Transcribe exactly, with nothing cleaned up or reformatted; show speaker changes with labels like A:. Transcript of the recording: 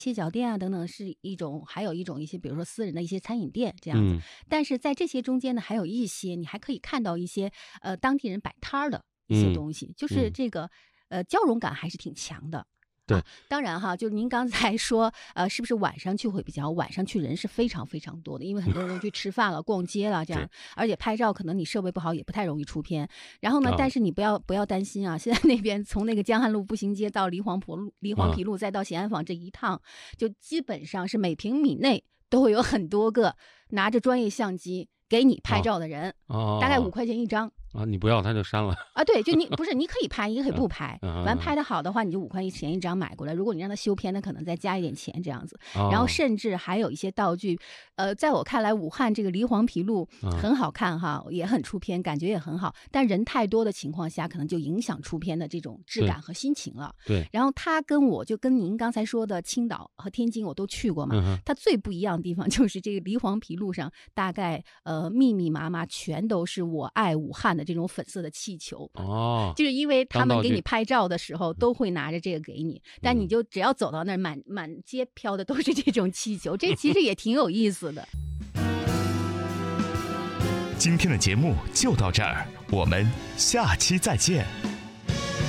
A: 切角店啊等等是一种，还有一种一些比如说私人的一些餐饮店这样子。
B: 嗯
A: 但是在这些中间呢，还有一些你还可以看到一些呃当地人摆摊儿的一些
B: 嗯
A: 东西，就是
B: 嗯
A: 这个呃交融感还是挺强的。
B: 对
A: 啊，当然哈，就是您刚才说，呃，是不是晚上去会比较？晚上去人是非常非常多的，因为很多人都去吃饭了、逛街了这样，而且拍照可能你设备不好也不太容易出片。然后呢，
B: 啊
A: 但是你不要不要担心啊，现在那边从那个江汉路步行街到黎黄坡路、黎黄
B: 啊
A: 陂路再到咸安坊这一趟，就基本上是每平米内都会有很多个拿着专业相机给你拍照的人，
B: 哦，
A: 大概五块钱一张。
B: 啊，你不要他就删了。
A: 啊，对，就你不是你可以拍，你也可以不拍，
B: 嗯
A: 完拍的好的话，你就五块钱一张买过来。如果你让他修片，那可能再加一点钱这样子。
B: 哦
A: 然后甚至还有一些道具，呃，在我看来，武汉这个黎黄陂路
B: 嗯
A: 很好看哈，也很出片，感觉也很好。但人太多的情况下，可能就影响出片的这种质感和心情了。
B: 对，
A: 然后它跟我就跟您刚才说的青岛和天津我都去过嘛，
B: 嗯哼
A: 它最不一样的地方就是这个黎黄陂路上大概呃密密麻麻全都是我爱武汉的这种粉色的气球。
B: 哦，
A: 就是因为他们给
B: 当道具
A: 你拍照的时候都会拿着这个给你，但你就只要走到那儿，满满街飘的都是这种气球，这其实也挺有意思的。
C: 今天的节目就到这儿，我们下期再见。